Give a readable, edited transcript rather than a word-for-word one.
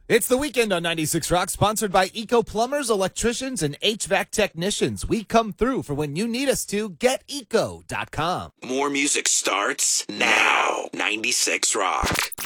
It's the weekend on 96 Rock, sponsored by Eco Plumbers, Electricians, and HVAC Technicians. We come through for when you need us to. GetEco.com. More music starts now. 96 Rock.